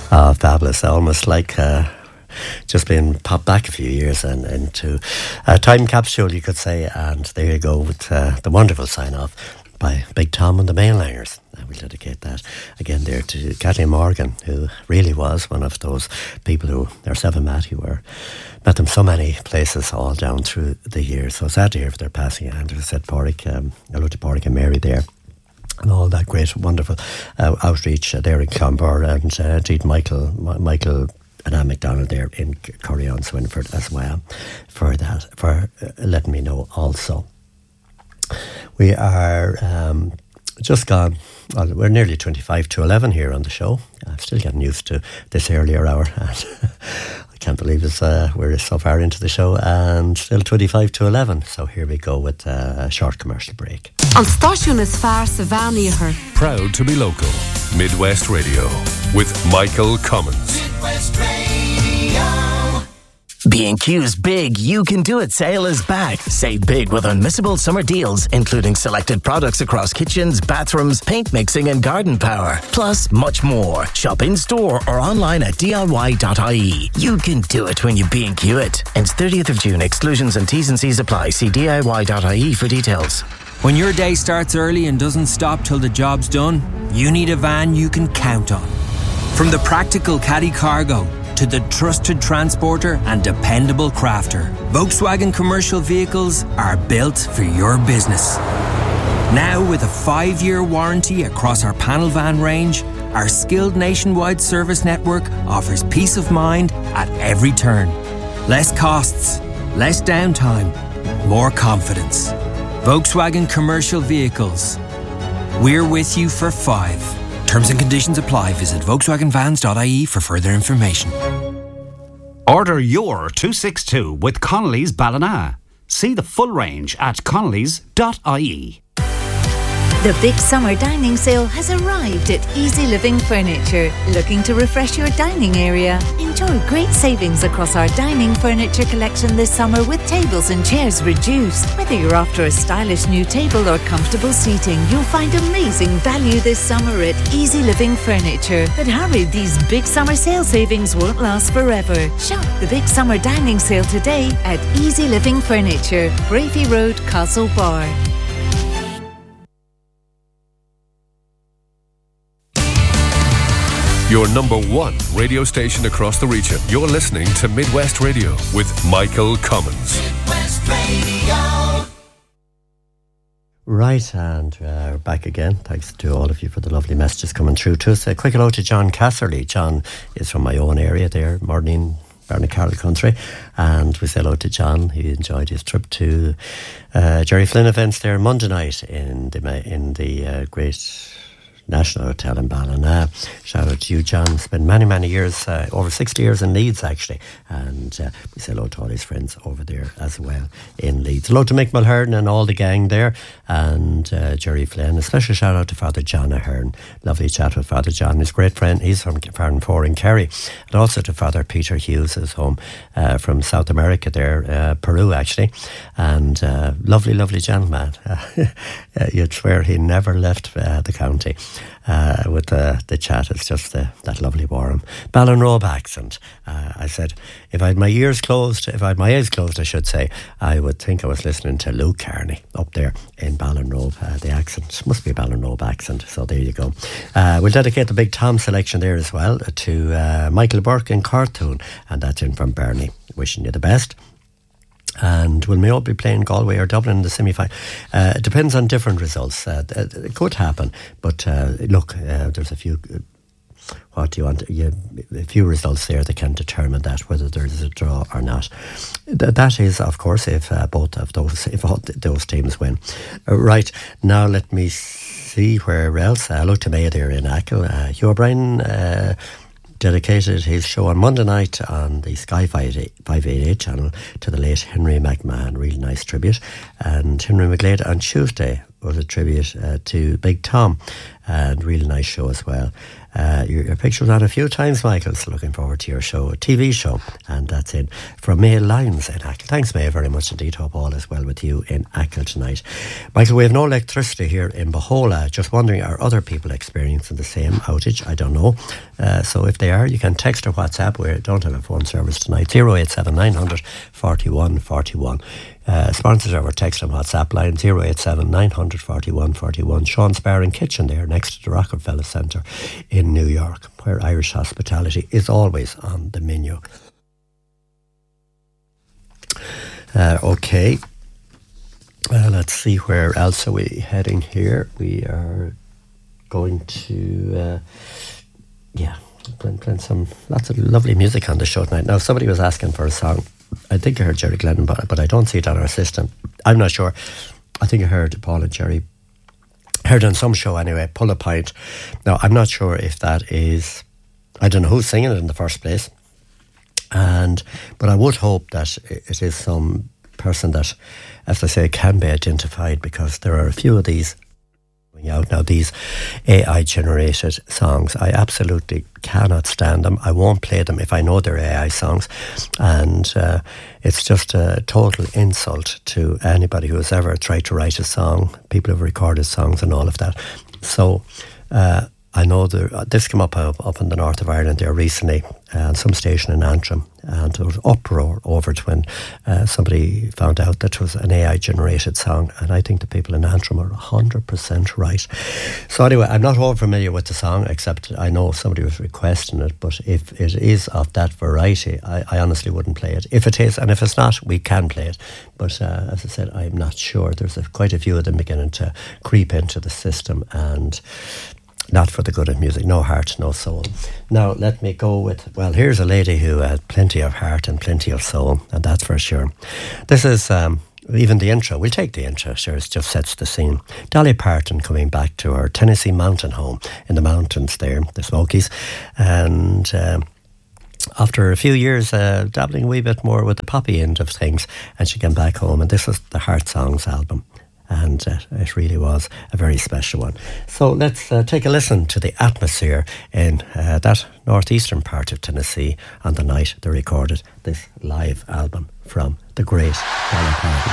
Fabulous. Almost like just being popped back a few years and into a time capsule, you could say. And there you go with the wonderful sign-off by Big Tom and the Mainliners. We'll dedicate that again there to Kathleen Morgan, who really was one of those people who, herself and Matt, who met them so many places all down through the years. So sad to hear for their passing. And as I said, Pádraig, hello to Pádraig and Mary there, and all that great, wonderful outreach there in Clonbur, and indeed Michael and Anne MacDonald there in Corrion Swinford as well for that, for letting me know also. We are just gone, well, we're nearly 25 to 11 here on the show. I'm still getting used to this earlier hour. I can't believe we're so far into the show and still 25 to 11. So here we go with a short commercial break. On Stáisiún is fearr sa bhean. Proud to be local. Midwest Radio with Michael Cummins. Midwest Radio. B&Q's Big You Can Do It sale is back. Save big with unmissable summer deals, including selected products across kitchens, bathrooms, paint mixing and garden power. Plus, much more. Shop in-store or online at diy.ie. You can do it when you B&Q it. Ends 30th of June. Exclusions and T's and C's apply. See diy.ie for details. When your day starts early and doesn't stop till the job's done, you need a van you can count on. From the practical Caddy Cargo to the trusted transporter and dependable crafter, Volkswagen commercial vehicles are built for your business. Now with a 5-year warranty across our panel van range, our skilled nationwide service network offers peace of mind at every turn. Less costs, less downtime, more confidence. Volkswagen commercial vehicles. We're with you for 5. Terms and conditions apply. Visit volkswagenvans.ie for further information. Order your 262 with Connolly's Ballina. See the full range at connolly's.ie. The big summer dining sale has arrived at Easy Living Furniture. Looking to refresh your dining area? Enjoy great savings across our dining furniture collection this summer with tables and chairs reduced. Whether you're after a stylish new table or comfortable seating, you'll find amazing value this summer at Easy Living Furniture. But hurry, these big summer sale savings won't last forever. Shop the big summer dining sale today at Easy Living Furniture, Brafey Road, Castlebar. Your number one radio station across the region. You're listening to Midwest Radio with Michael Cummins. Midwest Radio. Right, and we're back again. Thanks to all of you for the lovely messages coming through to us. A quick hello to John Casserly. John is from my own area there, Morning, Carroll Country, and we say hello to John. He enjoyed his trip to Jerry Flynn events there Monday night in the great National Hotel in Ballina. Shout out to you, John. Spent many years, over 60 years in Leeds actually, and we say hello to all his friends over there as well in Leeds. Hello to Mick Mulhern and all the gang there, and Jerry Flynn. A special shout out to Father John Ahern. Lovely chat with Father John, his great friend. He's from Farnfore in Kerry, and also to Father Peter Hughes, who's home from South America there, Peru actually, and lovely gentleman. You'd swear he never left the county. With the chat, it's just that lovely warm Ballinrobe accent. I said, if I had my eyes closed, I should say, I would think I was listening to Luke Carney up there in Ballinrobe. The accent must be a Ballinrobe accent, so there you go. We'll dedicate the Big Tom selection there as well to Michael Burke in Cartoon, and that's in from Bernie. Wishing you the best. And will Mayo be playing Galway or Dublin in the semi-final? It depends on different results. It could happen, but look, there's a few. What do you want? A few results there that can determine that whether there's a draw or not. That is, of course, if both of those teams win. Right now, let me see where else. Hello to Mayo there in Achill. Hugh O'Brien dedicated his show on Monday night on the Sky 588 channel to the late Henry McMahon. Really nice tribute. And Henry McGlade on Tuesday was a tribute to Big Tom. and really nice show as well. Your picture was on a few times, Michael, so looking forward to your show, a TV show, and that's it from May Lyons in Achill. Thanks, May, very much indeed. Hope all is well with you in Achill tonight. Michael, we have no electricity here in Bohola. Just wondering, are other people experiencing the same outage? I don't know. So if they are, you can text or WhatsApp. We don't have a phone service tonight. 087 900 41 41. Sponsors our text and WhatsApp line 087 900 41 41. Sean's Bar and Kitchen there next to the Rockefeller Centre in New York, where Irish hospitality is always on the menu. Okay, let's see, where else are we heading here? We are going to playing lots of lovely music on the show tonight. Now, somebody was asking for a song. I think I heard Jerry Glennon, but I don't see it on our system. I'm not sure. I think I heard Paul and Jerry. Heard on some show anyway, Pull a Pint. Now, I'm not sure if that is... I don't know who's singing it in the first place. But I would hope that it is some person that, as I say, can be identified, because there are a few of these out now, these AI-generated songs. I absolutely cannot stand them. I won't play them if I know they're AI songs, and it's just a total insult to anybody who has ever tried to write a song, people who've recorded songs and all of that. So I know this came up in the north of Ireland there recently, some station in Antrim, and there was uproar over it when somebody found out that it was an AI-generated song, and I think the people in Antrim are 100% right. So anyway, I'm not all familiar with the song, except I know somebody was requesting it, but if it is of that variety, I honestly wouldn't play it. If it is, and if it's not, we can play it. But as I said, I'm not sure. There's quite a few of them beginning to creep into the system, and not for the good of music. No heart, no soul. Now, let me go with... Well, here's a lady who had plenty of heart and plenty of soul, and that's for sure. This is... even the intro. We'll take the intro, sure. It just sets the scene. Dolly Parton coming back to her Tennessee mountain home in the mountains there, the Smokies. And... after a few years dabbling a wee bit more with the poppy end of things, and she came back home, and this was the Heart Songs album. And it really was a very special one. So let's take a listen to the atmosphere in that northeastern part of Tennessee on the night they recorded this live album from the great Dolly Parton.